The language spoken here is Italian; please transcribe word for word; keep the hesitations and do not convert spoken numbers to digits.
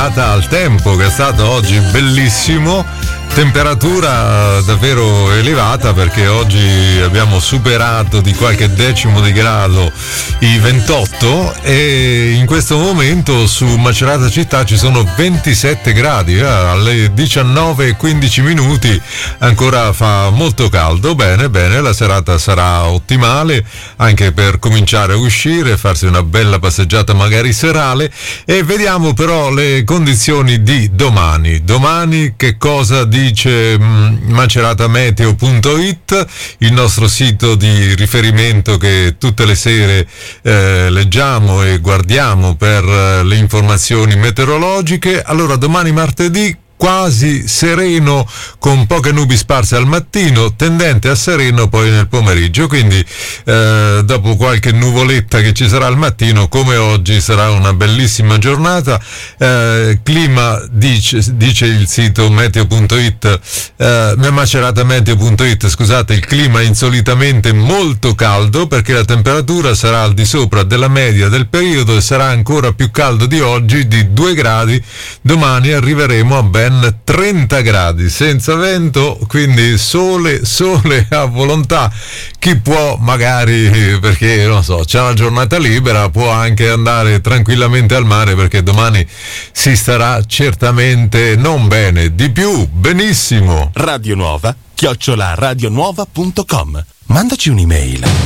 al tempo che è stato oggi bellissimo, temperatura davvero elevata perché oggi abbiamo superato di qualche decimo di grado i ventotto e in questo momento su Macerata Città ci sono ventisette gradi, eh, alle diciannove e quindici minuti ancora fa molto caldo. Bene, bene, la serata sarà ottimale anche per cominciare a uscire, farsi una bella passeggiata magari serale, e vediamo però le condizioni di domani. Domani che cosa dice mh, Macerameteo punto it, il nostro sito di riferimento che tutte le sere eh, leggiamo e guardiamo per eh, le informazioni meteorologiche. Allora, domani martedì quasi sereno con poche nubi sparse al mattino, tendente a sereno poi nel pomeriggio, quindi eh, dopo qualche nuvoletta che ci sarà al mattino come oggi sarà una bellissima giornata. Eh, clima dice, dice il sito meteo punto it, eh, Macerameteo punto it, scusate, il clima è insolitamente molto caldo perché la temperatura sarà al di sopra della media del periodo e sarà ancora più caldo di oggi, di due gradi. Domani arriveremo a ben trenta gradi senza vento, quindi sole sole a volontà. Chi può magari, perché non so, c'è una giornata libera, può anche andare tranquillamente al mare perché domani si starà certamente non bene, di più benissimo. Radio Nuova chiocciola radionuova punto com. Mandaci un'email.